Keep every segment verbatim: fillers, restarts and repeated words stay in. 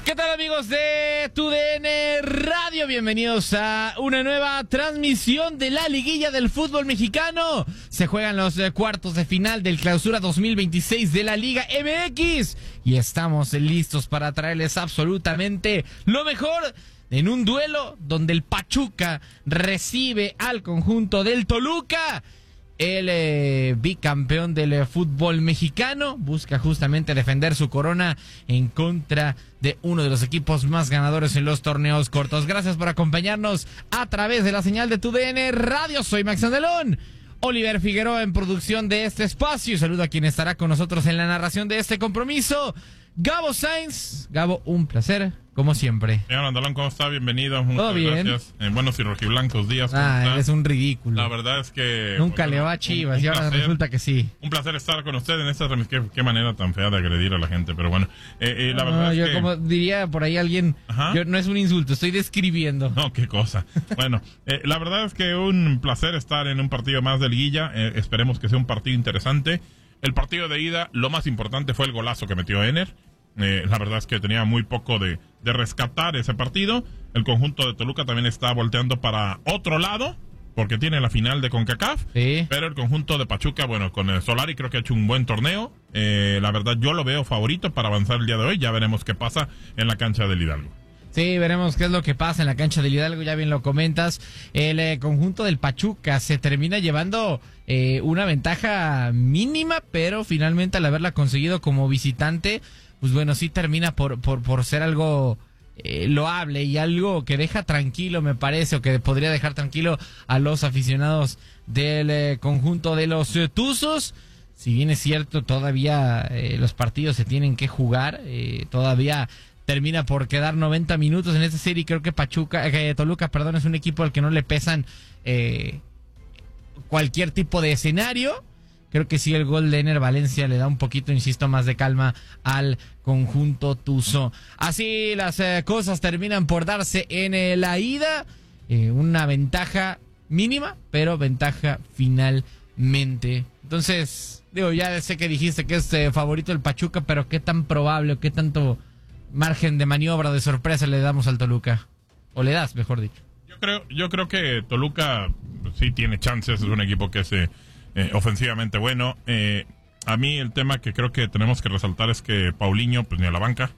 ¿Qué tal, amigos de T U D N Radio? Bienvenidos a una nueva transmisión de la liguilla del fútbol mexicano. Se juegan los eh, cuartos de final del Clausura dos mil veintiséis de la Liga M X y estamos listos para traerles absolutamente lo mejor en un duelo donde el Pachuca recibe al conjunto del Toluca. El eh, bicampeón del eh, fútbol mexicano busca justamente defender su corona en contra de uno de los equipos más ganadores en los torneos cortos. Gracias por acompañarnos a través de la señal de T U D N Radio. Soy Max Andelón. Oliver Figueroa en producción de este espacio. Y saludo a quien estará con nosotros en la narración de este compromiso, Gabo Sainz. Gabo, un placer, como siempre. Señor Andalón, ¿cómo está? Bienvenido. Muchas ¿Todo bien? Gracias. Eh, buenos y rojiblancos días. Ah, eres un ridículo. La verdad es que... Nunca bueno, le va a Chivas un, un y ahora placer, resulta que sí. Un placer estar con usted en esta transmisión. Qué, qué manera tan fea de agredir a la gente, pero bueno. Eh, eh, la no, verdad yo es que... como diría por ahí alguien, yo, no es un insulto, estoy describiendo. No, qué cosa. Bueno, eh, la verdad es que un placer estar en un partido más de liguilla. Eh, esperemos que sea un partido interesante. El partido de ida, lo más importante fue el golazo que metió Ener. Eh, la verdad es que tenía muy poco de, de rescatar ese partido. El conjunto de Toluca también está volteando para otro lado, porque tiene la final de CONCACAF. Sí. Pero el conjunto de Pachuca, bueno, con el Solari creo que ha hecho un buen torneo. Eh, la verdad yo lo veo favorito para avanzar el día de hoy. Ya veremos qué pasa en la cancha del Hidalgo. Sí, veremos qué es lo que pasa en la cancha del Hidalgo, ya bien lo comentas. El eh, conjunto del Pachuca se termina llevando eh, una ventaja mínima, pero finalmente al haberla conseguido como visitante, pues bueno, sí termina por, por, por ser algo eh, loable y algo que deja tranquilo, me parece, o que podría dejar tranquilo a los aficionados del eh, conjunto de los eh, Tuzos. Si bien es cierto, todavía eh, los partidos se tienen que jugar, eh, todavía termina por quedar noventa minutos en esta serie. Creo que Pachuca, eh, Toluca, perdón, es un equipo al que no le pesan eh, cualquier tipo de escenario. Creo que sí, el gol de Ener Valencia le da un poquito, insisto, más de calma al conjunto tuzo. Así las eh, cosas terminan por darse en eh, la ida. Eh, una ventaja mínima, pero ventaja finalmente. Entonces, digo, ya sé que dijiste que es eh, favorito el Pachuca, pero ¿qué tan probable o qué tanto margen de maniobra, de sorpresa le damos al Toluca? O le das, mejor dicho. Yo creo, yo creo que Toluca pues, sí tiene chances, es un equipo que se... Eh, ofensivamente bueno. Eh, a mí el tema que creo que tenemos que resaltar es que Paulinho, pues ni a la banca.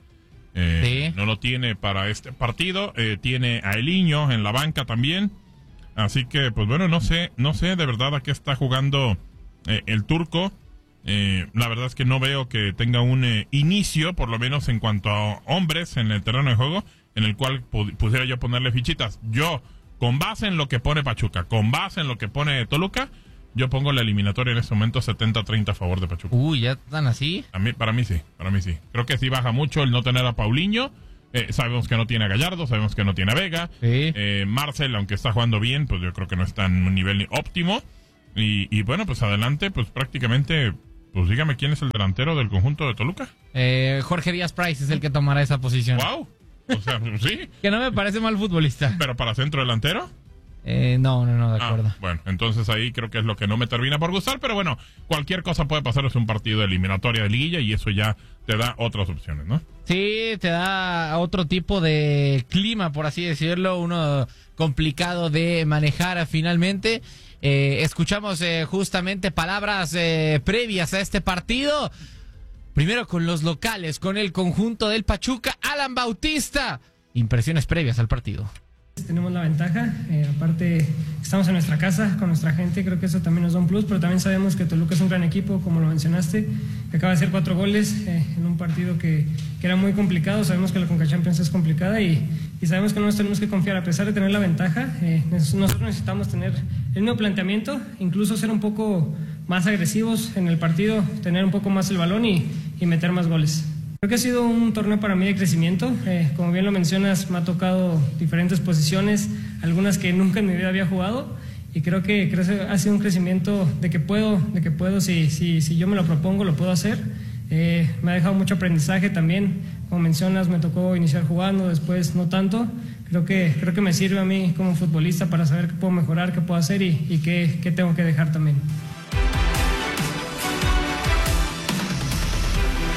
Eh, ¿Sí? No lo tiene para este partido. Eh, tiene a Eliño en la banca también. Así que, pues bueno, no sé, no sé de verdad a qué está jugando eh, el turco. Eh, la verdad es que no veo que tenga un eh, inicio, por lo menos en cuanto a hombres en el terreno de juego, en el cual pu- pudiera yo ponerle fichitas. Yo, con base en lo que pone Pachuca, con base en lo que pone Toluca, yo pongo la eliminatoria en este momento setenta treinta a favor de Pachuca. Uy, ¿ya están así? A mí, para mí sí, para mí sí. Creo que sí baja mucho el no tener a Paulinho. Eh, sabemos que no tiene a Gallardo, sabemos que no tiene a Vega. Sí. Eh, Marcel, aunque está jugando bien, pues yo creo que no está en un nivel óptimo. Y, y bueno, pues adelante, pues prácticamente, pues dígame quién es el delantero del conjunto de Toluca. Eh, Jorge Díaz Price es el que tomará esa posición. ¡Wow! O sea, sí. Que no me parece mal futbolista. ¿Pero para centro delantero? Eh, no, no, no, de acuerdo. Ah, bueno, entonces ahí creo que es lo que no me termina por gustar, pero bueno, cualquier cosa puede pasar, es un partido de eliminatoria de liguilla y eso ya te da otras opciones, ¿no? Sí, te da otro tipo de clima, por así decirlo, uno complicado de manejar finalmente. Eh, escuchamos eh, justamente palabras eh, previas a este partido. Primero con los locales, con el conjunto del Pachuca, Alan Bautista. Impresiones previas al partido. Tenemos la ventaja, eh, aparte estamos en nuestra casa con nuestra gente, creo que eso también nos da un plus, pero también sabemos que Toluca es un gran equipo, como lo mencionaste, que acaba de hacer cuatro goles eh, en un partido que, que era muy complicado. Sabemos que la Conca Champions es complicada y, y sabemos que no nos tenemos que confiar, a pesar de tener la ventaja. Eh, nosotros necesitamos tener el mismo planteamiento, incluso ser un poco más agresivos en el partido, tener un poco más el balón y, y meter más goles. Creo que ha sido un torneo para mí de crecimiento. Eh, como bien lo mencionas, me ha tocado diferentes posiciones, algunas que nunca en mi vida había jugado, y creo que creo, ha sido un crecimiento de que puedo, de que puedo si, si, si yo me lo propongo, lo puedo hacer. Eh, me ha dejado mucho aprendizaje también. Como mencionas, me tocó iniciar jugando, después no tanto. Creo que, creo que me sirve a mí como futbolista para saber qué puedo mejorar, qué puedo hacer y, y qué, qué tengo que dejar también.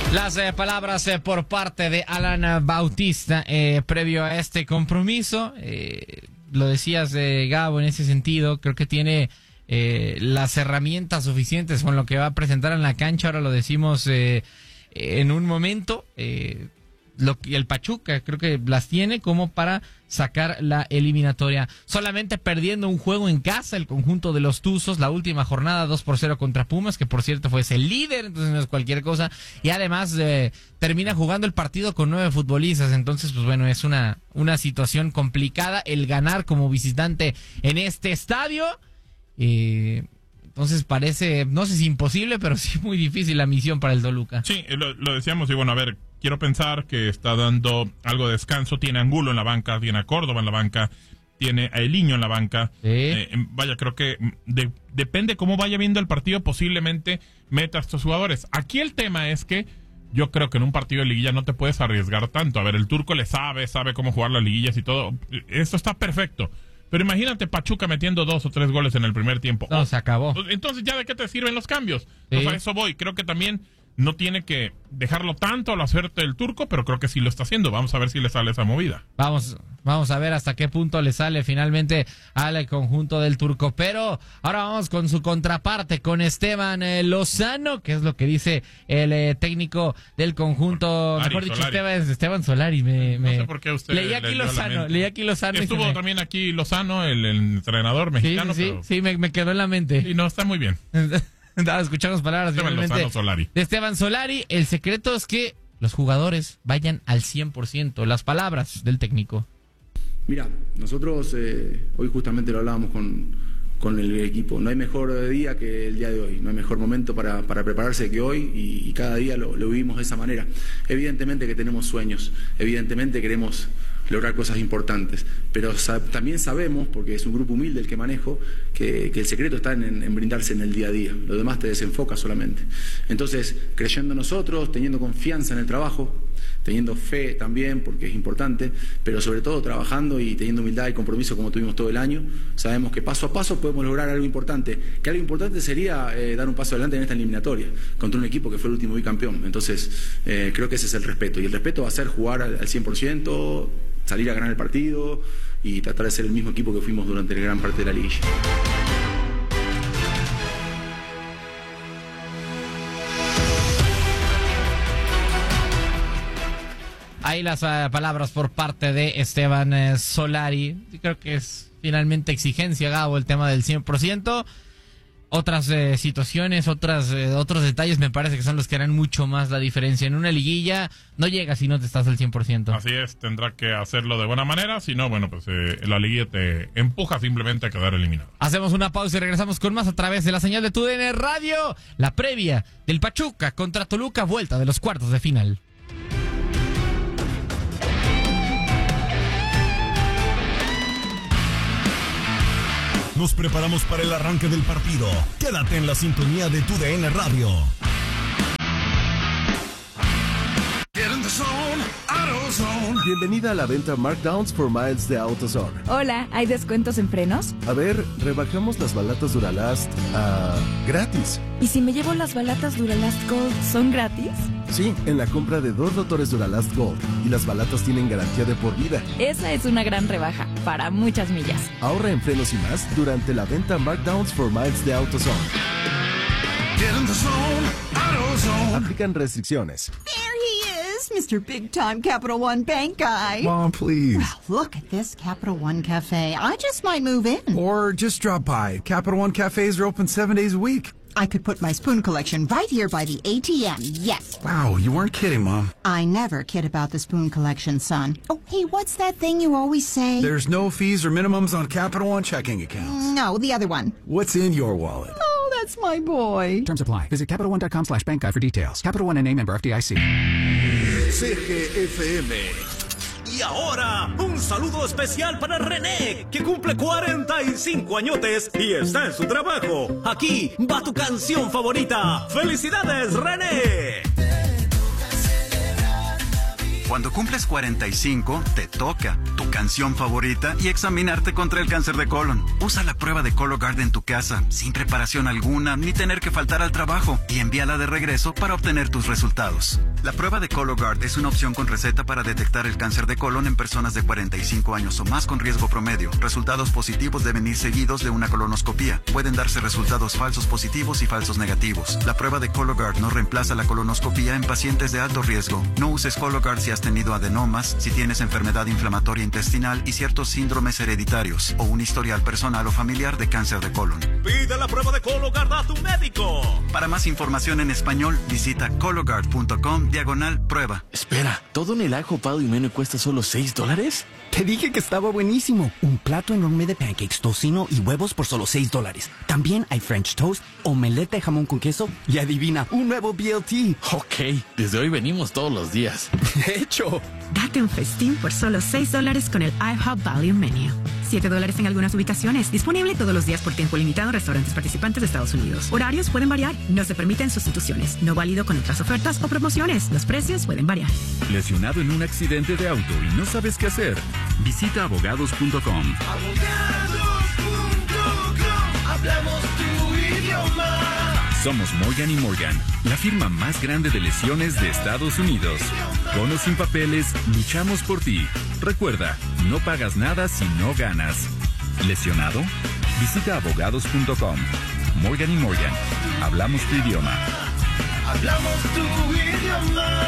Las eh, palabras eh, por parte de Alan Bautista eh, previo a este compromiso. Eh, lo decías, eh, Gabo, en ese sentido, creo que tiene eh, las herramientas suficientes con lo que va a presentar en la cancha. Ahora lo decimos eh, en un momento. Eh, lo que el Pachuca creo que las tiene como para sacar la eliminatoria. Solamente perdiendo un juego en casa el conjunto de los Tuzos, la última jornada dos por cero contra Pumas, que por cierto fue el líder, entonces no es cualquier cosa, y además eh, termina jugando el partido con nueve futbolistas, entonces pues bueno, es una, una situación complicada el ganar como visitante en este estadio. eh, Entonces parece, no sé si imposible, pero sí muy difícil la misión para el Toluca. Sí, lo, lo decíamos, y bueno, a ver, quiero pensar que está dando algo de descanso. Tiene a Angulo en la banca, tiene a Córdoba en la banca, tiene a Eliño en la banca. Sí. Eh, vaya, creo que de, depende cómo vaya viendo el partido, posiblemente meta a estos jugadores. Aquí el tema es que yo creo que en un partido de liguilla no te puedes arriesgar tanto. A ver, el turco le sabe, sabe cómo jugar las liguillas y todo. Esto está perfecto. Pero imagínate Pachuca metiendo dos o tres goles en el primer tiempo. No, se acabó. Entonces, ¿ya de qué te sirven los cambios? Sí. O sea, eso voy. Creo que también no tiene que dejarlo tanto a la suerte del turco, pero creo que sí lo está haciendo. Vamos a ver si le sale esa movida. Vamos, vamos a ver hasta qué punto le sale finalmente al conjunto del turco. Pero ahora vamos con su contraparte, con Esteban eh, Lozano, que es lo que dice el eh, técnico del conjunto. Ari, mejor dicho, Solari. Esteban, Esteban Solari. Me, me... No sé por qué usted leí le aquí dio la Lozano, mente. leí aquí Lozano. y Estuvo se me- también aquí Lozano, el, el entrenador Sí, mexicano. sí, sí, pero... sí, me, me quedó en la mente. Y no, está muy bien. Escuchamos palabras Esteban finalmente Lozano Solari. de Esteban Solari. El secreto es que los jugadores vayan al cien por ciento. Las palabras del técnico. Mira, nosotros eh, hoy justamente lo hablábamos con, con el equipo. No hay mejor día que el día de hoy, no hay mejor momento para, para prepararse que hoy y, y cada día lo, lo vivimos de esa manera. Evidentemente que tenemos sueños, evidentemente queremos lograr cosas importantes, pero sa- también sabemos, porque es un grupo humilde el que manejo, que, que el secreto está en, en brindarse en el día a día. Lo demás te desenfoca solamente. Entonces, creyendo en nosotros, teniendo confianza en el trabajo, teniendo fe también, porque es importante, pero sobre todo trabajando y teniendo humildad y compromiso como tuvimos todo el año, sabemos que paso a paso podemos lograr algo importante, que algo importante sería eh, dar un paso adelante en esta eliminatoria, contra un equipo que fue el último bicampeón. Entonces, eh, creo que ese es el respeto, y el respeto va a ser jugar al, al cien por ciento, salir a ganar el partido y tratar de ser el mismo equipo que fuimos durante la gran parte de la liguilla. Ahí las uh, palabras por parte de Esteban eh, Solari. Creo que es finalmente exigencia, Gabo, el tema del cien por ciento. Otras eh, situaciones, otras eh, otros detalles me parece que son los que harán mucho más la diferencia. En una liguilla no llegas si no te estás al cien por ciento. Así es, tendrá que hacerlo de buena manera. Si no, bueno, pues eh, la liguilla te empuja simplemente a quedar eliminado. Hacemos una pausa y regresamos con más a través de la señal de TUDN Radio. La previa del Pachuca contra Toluca, vuelta de los cuartos de final. Nos preparamos para el arranque del partido. Quédate en la sintonía de TUDN Radio. Bienvenida a la venta Markdowns for Miles de AutoZone. Hola, ¿hay descuentos en frenos? A ver, rebajamos las balatas Duralast a gratis. ¿Y si me llevo las balatas Duralast Gold, son gratis? Sí, en la compra de dos rotores Duralast Gold. Y las balatas tienen garantía de por vida. Esa es una gran rebaja, para muchas millas. Ahorra en frenos y más durante la venta Markdowns for Miles de AutoZone. Aplican restricciones. Mister Big Time Capital One Bank guy. Mom, please. Look at this Capital One Cafe. I just might move in. Or just drop by. Capital One cafes are open seven days a week. I could put my spoon collection right here by the A T M. Yes. Wow, you weren't kidding, Mom. I never kid about the spoon collection, son. Oh, hey, what's that thing you always say? There's no fees or minimums on Capital One checking accounts. No, the other one. What's in your wallet? Oh, that's my boy. Terms apply. Visit Capital One dot com slash bank guide for details. Capital One N A member F D I C. C G F M. Y ahora, un saludo especial para René, que cumple cuarenta y cinco añotes y está en su trabajo. Aquí va tu canción favorita. ¡Felicidades, René! Cuando cumples cuarenta y cinco, te toca tu canción favorita y examinarte contra el cáncer de colon. Usa la prueba de Cologuard en tu casa, sin preparación alguna, ni tener que faltar al trabajo, y envíala de regreso para obtener tus resultados. La prueba de Cologuard es una opción con receta para detectar el cáncer de colon en personas de cuarenta y cinco años o más con riesgo promedio. Resultados positivos deben ir seguidos de una colonoscopía. Pueden darse resultados falsos positivos y falsos negativos. La prueba de Cologuard no reemplaza la colonoscopía en pacientes de alto riesgo. No uses Cologuard si has tenido adenomas, si tienes enfermedad inflamatoria intestinal y ciertos síndromes hereditarios o un historial personal o familiar de cáncer de colon. Pide la prueba de Cologuard a tu médico. Para más información en español, visita cologuard punto com diagonal prueba. Espera, ¿todo en el ajo pado y menú cuesta solo seis dólares? Te dije que estaba buenísimo. Un plato enorme de pancakes, tocino y huevos por solo seis dólares. También hay French toast, omelette de jamón con queso y adivina, un nuevo B L T. Ok, desde hoy venimos todos los días. De hecho. Date un festín por solo seis dólares con el IHOP Value Menu. siete dólares en algunas ubicaciones. Disponible todos los días por tiempo limitado en restaurantes participantes de Estados Unidos. Horarios pueden variar. No se permiten sustituciones. No válido con otras ofertas o promociones. Los precios pueden variar. ¿Lesionado en un accidente de auto y no sabes qué hacer? Visita abogados punto com. Abogados punto com. Hablamos tu idioma. Somos Morgan y Morgan, la firma más grande de lesiones de Estados Unidos. Con o sin papeles, luchamos por ti. Recuerda, no pagas nada si no ganas. ¿Lesionado? Visita abogados punto com. Morgan y Morgan, hablamos tu idioma. Hablamos tu idioma.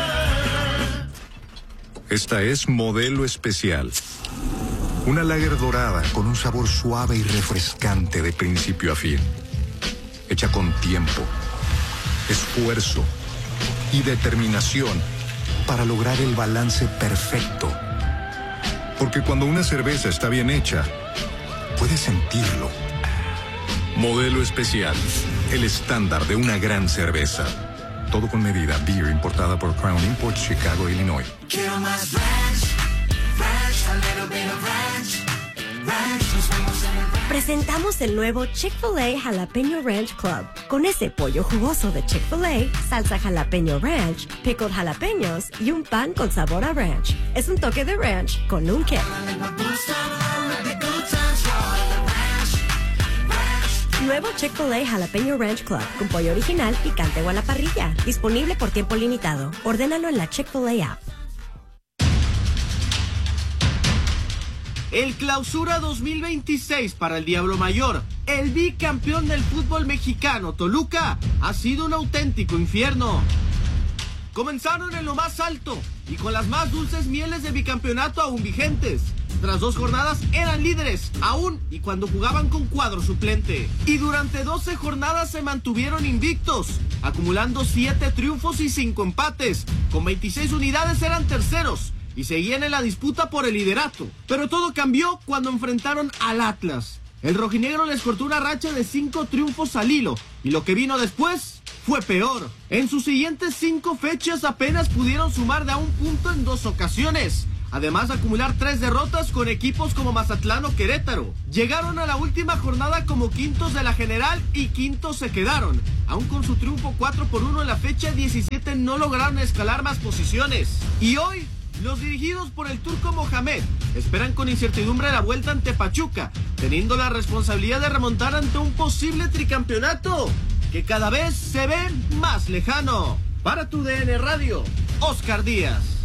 Esta es Modelo Especial. Una lager dorada con un sabor suave y refrescante de principio a fin. Hecha con tiempo, esfuerzo y determinación para lograr el balance perfecto. Porque cuando una cerveza está bien hecha, puedes sentirlo. Modelo Especial, el estándar de una gran cerveza. Todo con medida. Beer importada por Crown Imports, Chicago, Illinois. Quiero más ranch, ranch, a little bit of ranch, ranch, nos vemos en el ranch. Presentamos el nuevo Chick-fil-A Jalapeño Ranch Club. Con ese pollo jugoso de Chick-fil-A, salsa jalapeño ranch, pickled jalapeños y un pan con sabor a ranch. Es un toque de ranch con un qué. Nuevo Chick-fil-A Jalapeño Ranch Club con pollo original, picante o a la parrilla. Disponible por tiempo limitado. Ordénalo en la Chick-fil-A app. El Clausura dos mil veintiséis para el Diablo Mayor, el bicampeón del fútbol mexicano, Toluca, ha sido un auténtico infierno. Comenzaron en lo más alto y con las más dulces mieles de bicampeonato aún vigentes. Tras dos jornadas eran líderes, aún y cuando jugaban con cuadro suplente. Y durante doce jornadas se mantuvieron invictos, acumulando siete triunfos y cinco empates. Con veintiséis unidades eran terceros y seguían en la disputa por el liderato. Pero todo cambió cuando enfrentaron al Atlas. El rojinegro les cortó una racha de cinco triunfos al hilo, y lo que vino después fue peor. En sus siguientes cinco fechas apenas pudieron sumar de a un punto en dos ocasiones. Además de acumular tres derrotas con equipos como Mazatlán o Querétaro. Llegaron a la última jornada como quintos de la general y quintos se quedaron. Aún con su triunfo cuatro por uno en la fecha diecisiete no lograron escalar más posiciones. Y hoy, los dirigidos por el turco Mohamed esperan con incertidumbre la vuelta ante Pachuca, teniendo la responsabilidad de remontar ante un posible tricampeonato que cada vez se ve más lejano. Para tu D N Radio, Oscar Díaz.